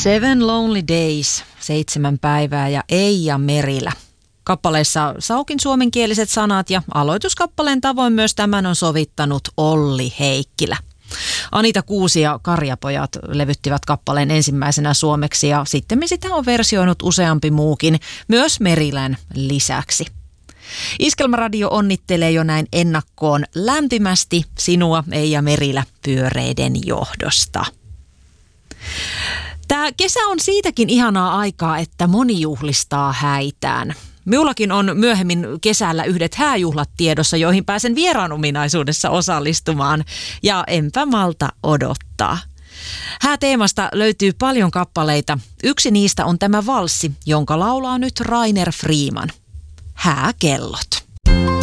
Seven Lonely Days, 7 päivää ja Eija Merilä. Kappaleessa saukin suomenkieliset sanat ja aloituskappaleen tavoin myös tämän on sovittanut Olli Heikkilä. Anita Kuusi ja Karjapojat levyttivät kappaleen ensimmäisenä suomeksi ja sitten sitä on versioinut useampi muukin, myös Merilän lisäksi. Iskelmäradio onnittelee jo näin ennakkoon lämpimästi sinua, Eija Merilä, pyöreiden johdosta. Tämä kesä on siitäkin ihanaa aikaa, että moni juhlistaa häitään. Minullakin on myöhemmin kesällä yhdet hääjuhlat tiedossa, joihin pääsen vieraan ominaisuudessa osallistumaan. Ja enpä malta odottaa. Hääteemasta löytyy paljon kappaleita. Yksi niistä on tämä valssi, jonka laulaa nyt Rainer Freeman. Hääkellot.